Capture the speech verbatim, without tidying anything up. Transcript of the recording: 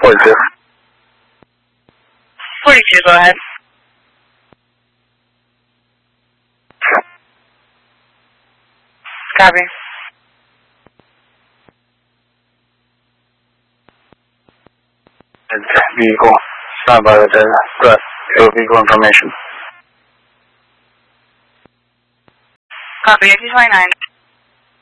forty-two. forty-two, go ahead. Copy. Vehicle. Stand by the data. Vehicle information. Copy, eighteen twenty-nine.